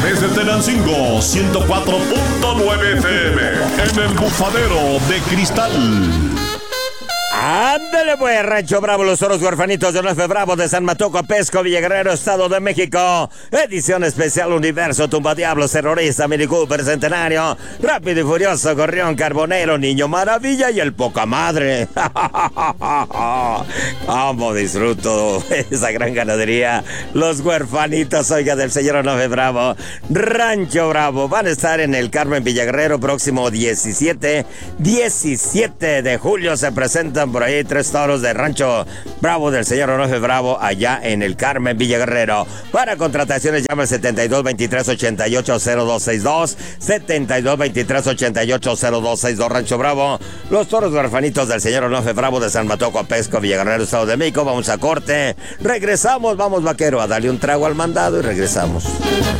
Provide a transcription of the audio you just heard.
Desde Tenancingo, 104.9 FM. En el bufadero de cristal. Ándale pues, Rancho Bravo, los toros huerfanitos de F. Bravo de San Matoco, Pesco, Villaguerrero, Estado de México. Edición especial Universo, Tumba Diablos, Terrorista, Mini Cooper, Centenario, Rápido y Furioso, Gorrión, Carbonero, Niño Maravilla y el Poca Madre. Amo, disfruto esa gran ganadería. Los huerfanitos, oiga, del señor F. Bravo. Rancho Bravo, van a estar en el Carmen Villaguerrero próximo 17 de julio. Se presentan por ahí 3 toros de Rancho Bravo del señor Onofre Bravo allá en el Carmen Villaguerrero. Para contrataciones llama al 7223-880262, 7223-880262. Rancho Bravo, los toros huerfanitos del señor Onofre Bravo de San Matoco, Pesco, Villaguerrero, Estado de México. Vamos a corte, regresamos, vamos vaquero a darle un trago al mandado y regresamos.